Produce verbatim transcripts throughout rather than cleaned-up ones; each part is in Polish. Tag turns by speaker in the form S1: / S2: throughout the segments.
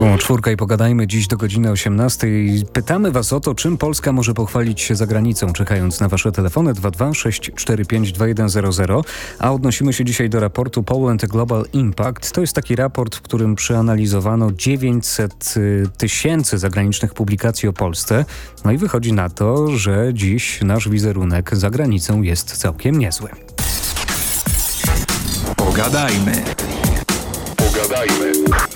S1: Czwórka i pogadajmy dziś do godziny osiemnastej. Pytamy Was o to, czym Polska może pochwalić się za granicą, czekając na Wasze telefony dwa dwa sześć cztery pięć dwa jeden zero zero. A odnosimy się dzisiaj do raportu Poland Global Impact. To jest taki raport, w którym przeanalizowano dziewięćset tysięcy zagranicznych publikacji o Polsce. No i wychodzi na to, że dziś nasz wizerunek za granicą jest całkiem niezły.
S2: Pogadajmy. Pogadajmy.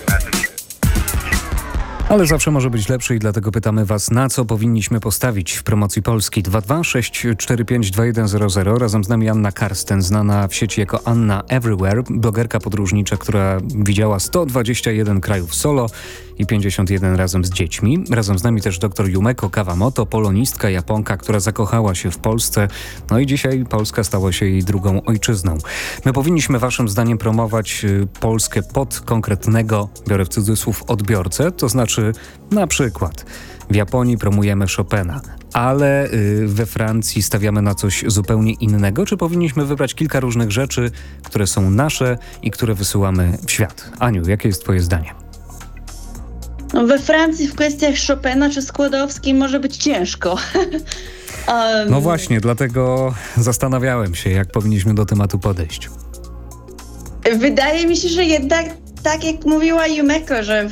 S1: Ale zawsze może być lepszy i dlatego pytamy Was, na co powinniśmy postawić w promocji Polski. dwa dwa sześć cztery pięć dwa jeden zero zero. Razem z nami Anna Karsten, znana w sieci jako Anna Everywhere, blogerka podróżnicza, która widziała sto dwadzieścia jeden krajów solo i pięćdziesiąt jeden razem z dziećmi. Razem z nami też dr Yumeko Kawamoto, polonistka Japonka, która zakochała się w Polsce. No i dzisiaj Polska stała się jej drugą ojczyzną. My powinniśmy Waszym zdaniem promować y, Polskę pod konkretnego, biorę w cudzysłów, odbiorcę, to znaczy na przykład w Japonii promujemy Chopina, ale y, we Francji stawiamy na coś zupełnie innego. Czy powinniśmy wybrać kilka różnych rzeczy, które są nasze i które wysyłamy w świat? Aniu, jakie jest Twoje zdanie?
S3: No, we Francji w kwestiach Chopina czy Skłodowskiej może być ciężko. um...
S1: No właśnie, dlatego zastanawiałem się, jak powinniśmy do tematu podejść.
S3: Wydaje mi się, że jednak tak jak mówiła Yumeko, że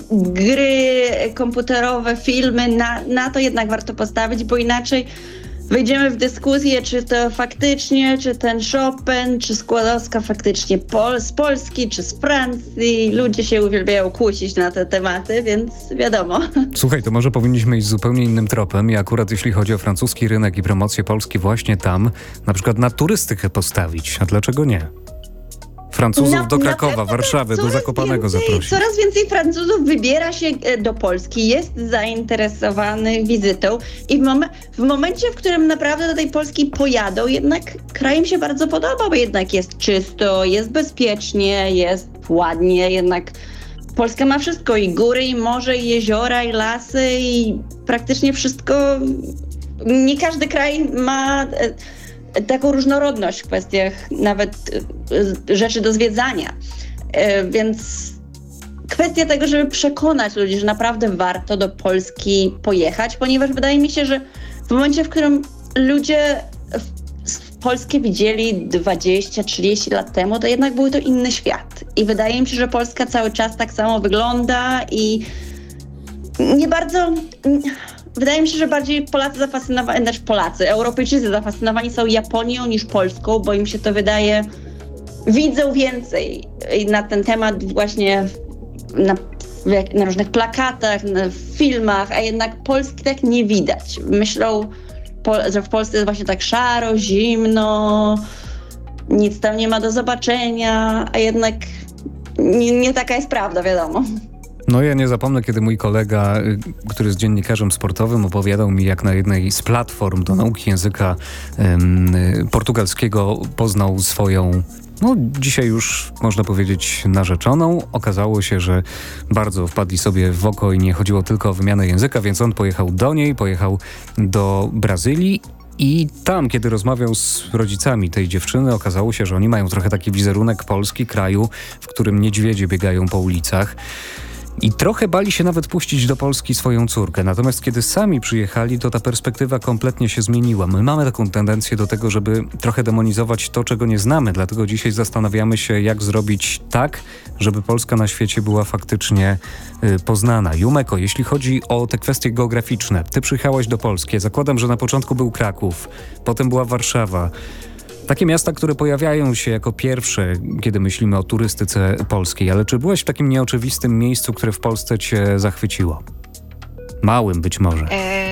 S3: gry komputerowe, filmy, na, na to jednak warto postawić, bo inaczej wejdziemy w dyskusję, czy to faktycznie, czy ten Chopin, czy Skłodowska faktycznie Pol- z Polski, czy z Francji. Ludzie się uwielbiają kłócić na te tematy, więc wiadomo.
S1: Słuchaj, to może powinniśmy iść zupełnie innym tropem i akurat jeśli chodzi o francuski rynek i promocję Polski właśnie tam, na przykład na turystykę postawić. A dlaczego nie? Francuzów
S3: Na-
S1: do
S3: na
S1: Krakowa,
S3: pewno
S1: Warszawy, do
S3: coraz
S1: Zakopanego
S3: więcej,
S1: zaprosić.
S3: Coraz więcej Francuzów wybiera się e, do Polski, jest zainteresowany wizytą i w, mom- w momencie, w którym naprawdę do tej Polski pojadą, jednak kraj im się bardzo podoba, bo jednak jest czysto, jest bezpiecznie, jest ładnie, jednak Polska ma wszystko, i góry, i morze, i jeziora, i lasy, i praktycznie wszystko. Nie każdy kraj ma e, taką różnorodność w kwestiach nawet y, rzeczy do zwiedzania. Y, więc kwestia tego, żeby przekonać ludzi, że naprawdę warto do Polski pojechać, ponieważ wydaje mi się, że w momencie, w którym ludzie w, w Polskę widzieli dwadzieścia trzydzieści lat temu, to jednak był to inny świat. I wydaje mi się, że Polska cały czas tak samo wygląda i nie bardzo... Wydaje mi się, że bardziej Polacy zafascynowani, znaczy Polacy, Europejczycy zafascynowani są Japonią niż Polską, bo im się to wydaje, widzą więcej na ten temat właśnie na, na różnych plakatach, na, w filmach, a jednak Polski tak nie widać. Myślą, że w Polsce jest właśnie tak szaro, zimno, nic tam nie ma do zobaczenia, a jednak nie, nie taka jest prawda, wiadomo.
S1: No ja nie zapomnę, kiedy mój kolega, który jest dziennikarzem sportowym, opowiadał mi, jak na jednej z platform do nauki języka um, portugalskiego poznał swoją, no dzisiaj już można powiedzieć narzeczoną. Okazało się, że bardzo wpadli sobie w oko i nie chodziło tylko o wymianę języka, więc on pojechał do niej, pojechał do Brazylii. I tam, kiedy rozmawiał z rodzicami tej dziewczyny, okazało się, że oni mają trochę taki wizerunek Polski, kraju, w którym niedźwiedzie biegają po ulicach. I trochę bali się nawet puścić do Polski swoją córkę. Natomiast kiedy sami przyjechali, to ta perspektywa kompletnie się zmieniła. My mamy taką tendencję do tego, żeby trochę demonizować to, czego nie znamy. Dlatego dzisiaj zastanawiamy się, jak zrobić tak, żeby Polska na świecie była faktycznie y, poznana. Yumeko, jeśli chodzi o te kwestie geograficzne, ty przyjechałaś do Polski. Zakładam, że na początku był Kraków, potem była Warszawa. Takie miasta, które pojawiają się jako pierwsze, kiedy myślimy o turystyce polskiej. Ale czy byłeś w takim nieoczywistym miejscu, które w Polsce cię zachwyciło? Małym być może.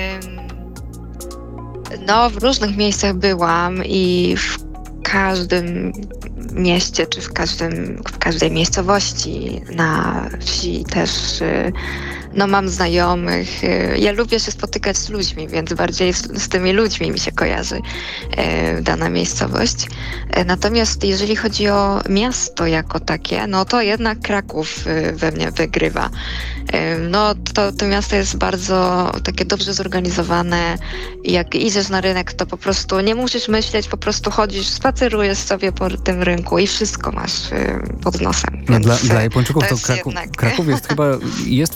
S4: No, w różnych miejscach byłam i w każdym mieście, czy w, każdym, w każdej miejscowości na wsi też no mam znajomych. Y, ja lubię się spotykać z ludźmi, więc bardziej z, z tymi ludźmi mi się kojarzy y, dana miejscowość. Y, natomiast jeżeli chodzi o miasto jako takie, no to jednak Kraków y, we mnie wygrywa. Y, no to, to miasto jest bardzo takie dobrze zorganizowane. Jak idziesz na rynek, to po prostu nie musisz myśleć, po prostu chodzisz, spacerujesz sobie po tym rynku i wszystko masz y, pod nosem.
S1: No
S4: Więc,
S1: dla, dla Japończyków
S4: to
S1: to,
S4: jest
S1: Kraków,
S4: jednak-
S1: Kraków jest chyba jest